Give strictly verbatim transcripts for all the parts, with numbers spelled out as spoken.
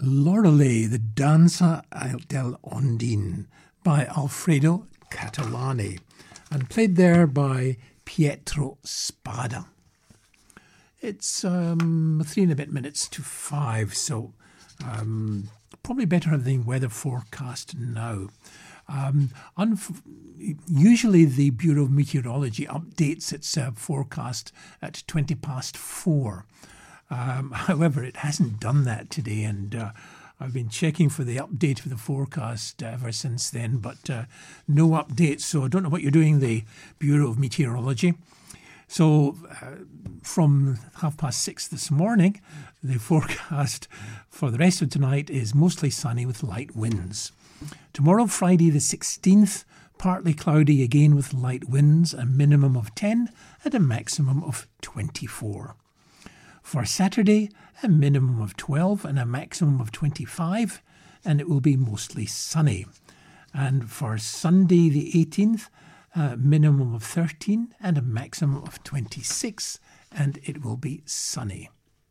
Lorelei, the Danza del Ondine by Alfredo Catalani and played there by Pietro Spada. It's um, three and a bit minutes to five, so um, probably better have the weather forecast now. Um, unf- usually the Bureau of Meteorology updates its uh, forecast at twenty past four. Um, however, it hasn't done that today, and uh, I've been checking for the update of the forecast ever since then, but uh, no update, so I don't know what you're doing, the Bureau of Meteorology. So uh, from half past six this morning, the forecast for the rest of tonight is mostly sunny with light winds. Tomorrow, Friday the sixteenth, partly cloudy again with light winds, a minimum of ten and a maximum of twenty-four. For Saturday, a minimum of twelve and a maximum of twenty-five, and it will be mostly sunny. And for Sunday the eighteenth, a minimum of thirteen and a maximum of twenty-six, and it will be sunny.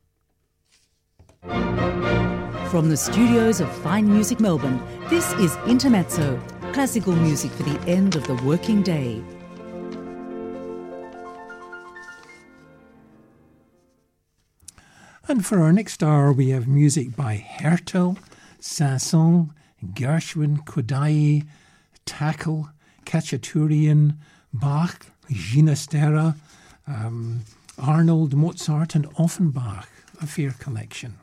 From the studios of Fine Music Melbourne, this is Intermezzo, classical music for the end of the working day. And for our next hour, we have music by Hertel, Saint-Saëns, Gershwin, Kodály, Tackle, Khachaturian, Bach, Ginastera, um, Arnold, Mozart and Offenbach, a fair collection.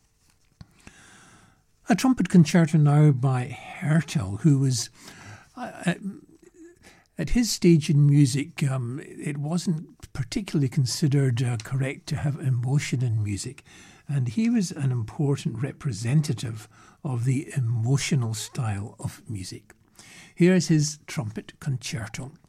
A trumpet concerto now by Hertel, who was... Uh, At his stage in music, um, it wasn't particularly considered uh, correct to have emotion in music, and he was an important representative of the emotional style of music. Here is his trumpet concerto.